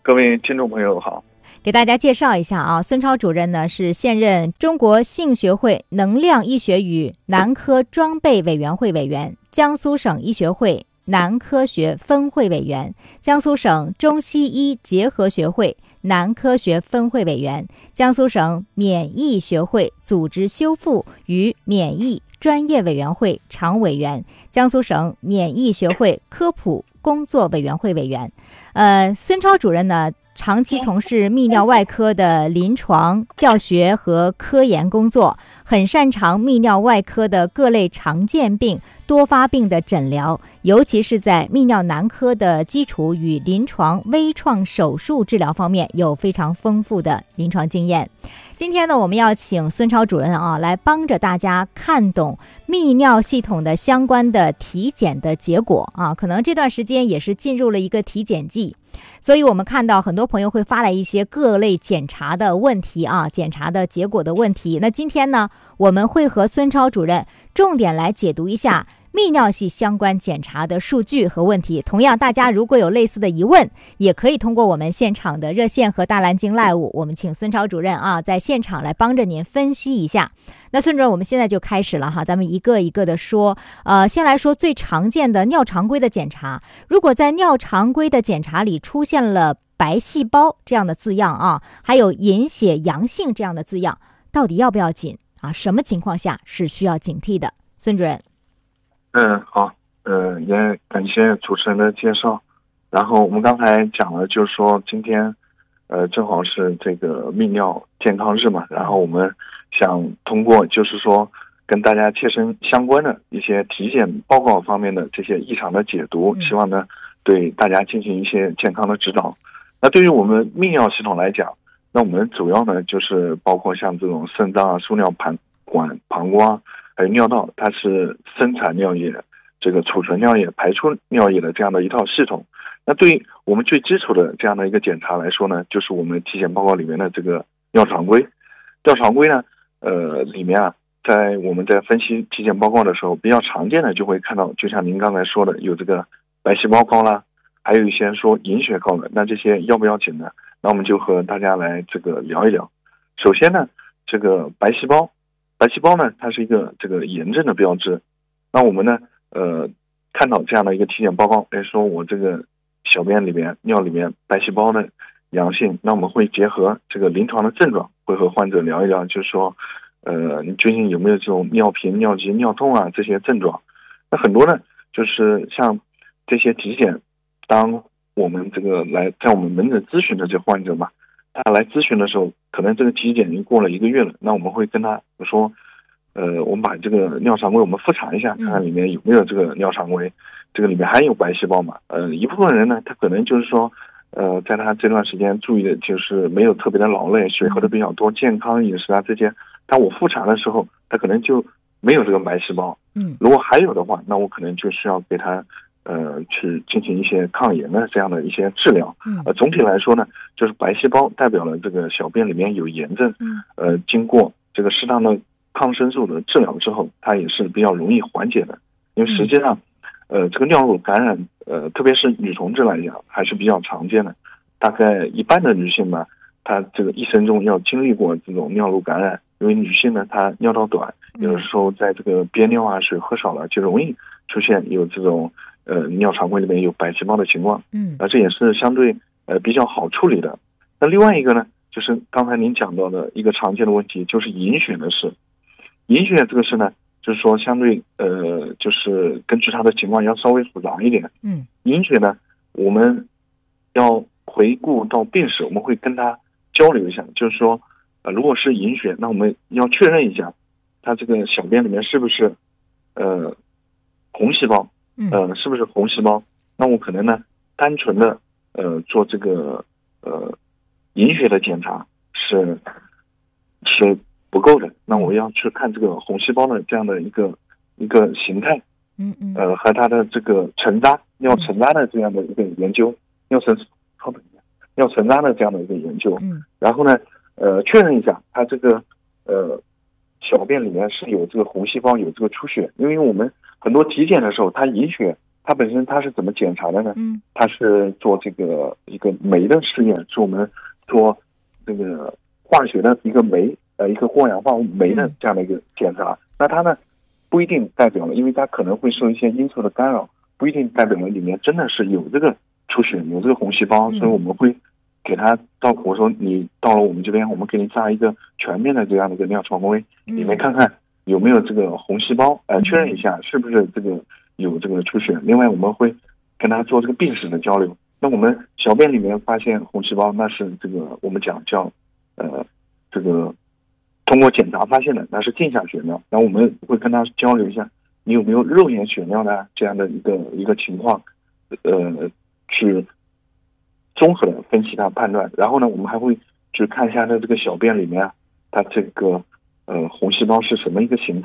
各位听众朋友好。 给大家介绍一下啊，孙超主任呢是现任中国性学会能量医学与男科装备委员会委员，江苏省医学会男科学分会委员，江苏省中西医结合学会男科学分会委员，江苏省免疫学会组织修复与免疫专业委员会常委员，江苏省免疫学会科普工作委员会委员。孙超主任呢长期从事泌尿外科的临床教学和科研工作，很擅长泌尿外科的各类常见病、多发病的诊疗，尤其是在泌尿男科的基础与临床微创手术治疗方面有非常丰富的临床经验。今天呢，我们要请孙超主任来帮着大家看懂泌尿系统的相关的体检的结果可能这段时间也是进入了一个体检季。所以我们看到很多朋友会发来一些各类检查的问题检查的结果的问题。那今天呢，我们会和孙超主任重点来解读一下泌尿系相关检查的数据和问题。同样，大家如果有类似的疑问，也可以通过我们现场的热线和大蓝鲸 Live， 我们请孙超主任在现场来帮着您分析一下。那孙主任，我们现在就开始了咱们一个一个的说。先来说最常见的尿常规的检查。如果在尿常规的检查里出现了白细胞这样的字样还有隐血阳性这样的字样，到底要不要紧什么情况下是需要警惕的？孙主任。 好，也感谢主持人的介绍。然后我们刚才讲了，就是说今天，正好是这个泌尿健康日嘛，然后我们想通过就是说跟大家切身相关的一些体检报告方面的这些异常的解读，希望呢对大家进行一些健康的指导。那对于我们泌尿系统来讲，那我们主要呢就是包括像这种肾脏输尿管、膀胱还有尿道，它是生产尿液、这个储存尿液、排出尿液的这样的一套系统。那对于我们最基础的这样的一个检查来说呢，就是我们体检报告里面的这个尿常规。尿常规呢，里面在我们在分析体检报告的时候，比较常见的就会看到，就像您刚才说的，有这个白细胞高啦，还有一些说隐血高的，那这些要不要紧呢？那我们就和大家来这个聊一聊。首先呢，这个白细胞呢，它是一个这个炎症的标志。那我们呢，看到这样的一个体检报告，说我这个小便里面、尿里面白细胞的阳性，那我们会结合这个临床的症状，会和患者聊一聊，就是说，你最近有没有这种尿频、尿急、尿痛这些症状？那很多呢，就是像这些体检，当我们这个在我们门诊咨询的这患者嘛，他来咨询的时候，可能这个体检已经过了1个月了，那我们会跟他说，我们把这个尿常规我们复查一下，看看里面有没有这个尿常规，这个里面还有白细胞嘛？一部分人呢，他可能就是说，在他这段时间注意的就是没有特别的劳累，水喝的比较多，健康饮食这些，但我复查的时候，他可能就没有这个白细胞。如果还有的话，那我可能就需要给他去进行一些抗炎的这样的一些治疗。总体来说呢，就是白细胞代表了这个小便里面有炎症。经过这个适当的抗生素的治疗之后，它也是比较容易缓解的。因为实际上，这个尿路感染，特别是女同志来讲，还是比较常见的。大概一半的女性嘛，她这个一生中要经历过这种尿路感染。因为女性呢，她尿道短，有的时候在这个憋尿水喝少了，就容易出现有这种尿常规里面有白细胞的情况。这也是相对比较好处理的。那另外一个呢，就是刚才您讲到的一个常见的问题，就是隐血的事。隐血这个事呢，就是说相对就是根据它的情况要稍微复杂一点。隐血呢，我们要回顾到病史，我们会跟他交流一下，就是说如果是隐血，那我们要确认一下他这个小便里面是不是红细胞，是不是红细胞？那我可能呢单纯的做这个隐血的检查是不够的，那我要去看这个红细胞的这样的一个形态，和它的这个尿沉渣的这样的一个研究，尿沉渣的这样的一个研究，然后呢确认一下它这个小便里面是有这个红细胞，有这个出血。因为我们很多体检的时候，它隐血它本身它是怎么检查的呢？它是做这个一个酶的试验，是我们做这个化学的一个酶，一个过氧化物酶的这样的一个检查。那它呢不一定代表了，因为它可能会受一些因素的干扰，不一定代表了里面真的是有这个出血，有这个红细胞，所以我们会给他我说你到了我们这边，我们给你扎一个全面的这样的一个尿常规，里面看看有没有这个红细胞，确认一下是不是这个有这个出血。另外我们会跟他做这个病史的交流。那我们小便里面发现红细胞，那是这个我们讲叫这个通过检查发现的，那是镜下血尿。然后我们会跟他交流一下，你有没有肉眼血尿的这样的一个情况，去综合的分析它判断。然后呢，我们还会去看一下它这个小便里面它这个红细胞是什么一个形态。